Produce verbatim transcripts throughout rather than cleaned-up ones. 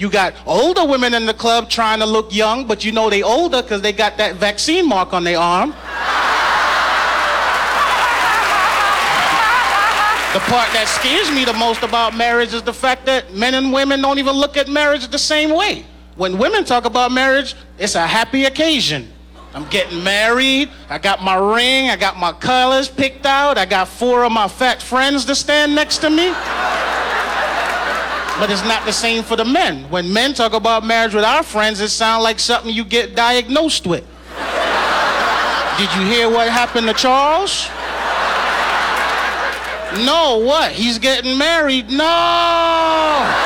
You got older women in the club trying to look young, but you know they older because they got that vaccine mark on their arm. The part that scares me the most about marriage is the fact that men and women don't even look at marriage the same way. When women talk about marriage, it's a happy occasion. I'm getting married, I got my ring, I got my colors picked out, I got four of my fat friends to stand next to me. But it's not the same for the men. When men talk about marriage with our friends, it sounds like something you get diagnosed with. Did you hear what happened to Charles? No, what? He's getting married? No!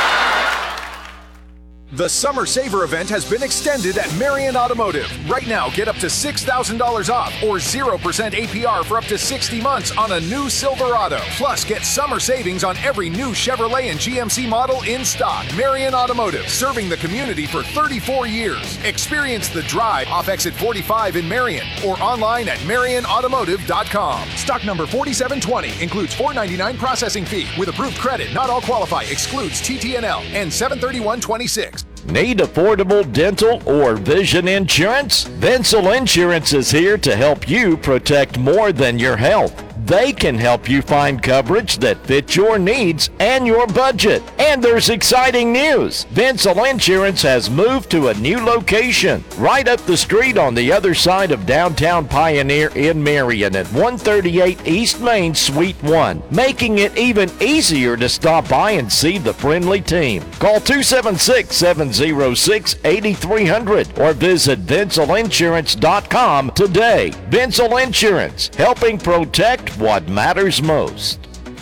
The Summer Saver event has been extended at Marion Automotive. Right now, get up to six thousand dollars off or zero percent A P R for up to sixty months on a new Silverado. Plus, get summer savings on every new Chevrolet and G M C model in stock. Marion Automotive, serving the community for thirty-four years. Experience the drive off exit forty-five in Marion or online at marion automotive dot com. Stock number forty-seven twenty includes four ninety-nine processing fee. With approved credit, not all qualify. Excludes T T N L and seven thirty-one twenty-six. Need affordable dental or vision insurance? Vincel Insurance is here to help you protect more than your health. They can help you find coverage that fits your needs and your budget. And there's exciting news. Vincel Insurance has moved to a new location right up the street on the other side of downtown Pioneer in Marion at one thirty-eight East Main, Suite one, making it even easier to stop by and see the friendly team. Call two seven six, seven zero six, eight three zero zero or visit vincel insurance dot com today. Vincel Insurance, helping protect what matters most.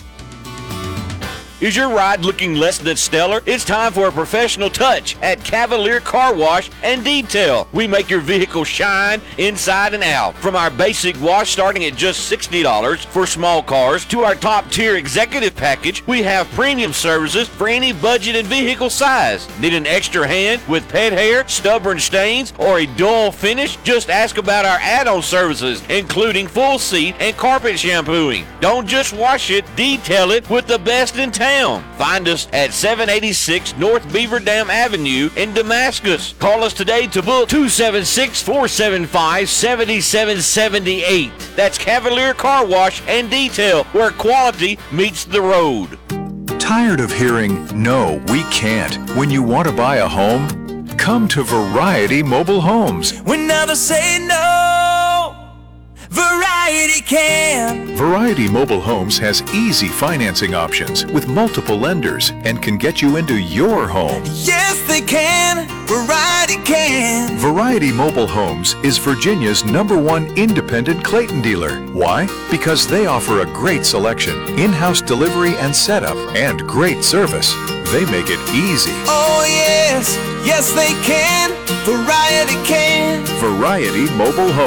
Is your ride looking less than stellar? It's time for a professional touch at Cavalier Car Wash and Detail. We make your vehicle shine inside and out. From our basic wash starting at just sixty dollars for small cars to our top tier executive package, we have premium services for any budget and vehicle size. Need an extra hand with pet hair, stubborn stains, or a dull finish? Just ask about our add-on services, including full seat and carpet shampooing. Don't just wash it, detail it with the best in town. Find us at seven eighty-six North Beaver Dam Avenue in Damascus. Call us today to book two seven six, four seven five, seven seven seven eight. That's Cavalier Car Wash and Detail, where quality meets the road. Tired of hearing, "No, we can't," when you want to buy a home? Come to Variety Mobile Homes. When others say no, Variety can. Variety Mobile Homes has easy financing options with multiple lenders and can get you into your home. Yes, they can. Variety can. Variety Mobile Homes is Virginia's number one independent Clayton dealer. Why? Because they offer a great selection, in-house delivery and setup, and great service. They make it easy. Oh, yes. Yes, they can. Variety can. Variety Mobile Homes.